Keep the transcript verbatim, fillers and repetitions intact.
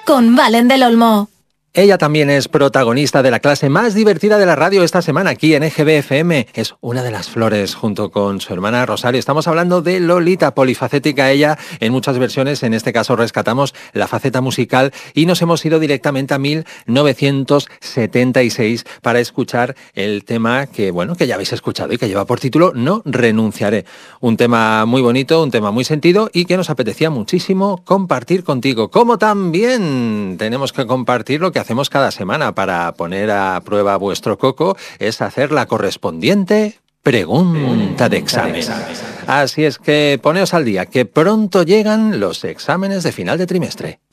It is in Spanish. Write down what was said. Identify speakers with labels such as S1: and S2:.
S1: con Valen del Olmo.
S2: Ella también es protagonista de la clase más divertida de la radio esta semana aquí en E G B F M. Es una de las flores junto con su hermana Rosario. Estamos hablando de Lolita, polifacética ella en muchas versiones. En este caso rescatamos la faceta musical y nos hemos ido directamente a mil novecientos setenta y seis para escuchar el tema que, bueno, que ya habéis escuchado y que lleva por título No renunciaré. Un tema muy bonito, un tema muy sentido y que nos apetecía muchísimo compartir contigo. Como también tenemos que compartir lo que hacemos cada semana para poner a prueba vuestro coco, es hacer la correspondiente pregunta de examen. Así es que poneos al día, que pronto llegan los exámenes de final de trimestre.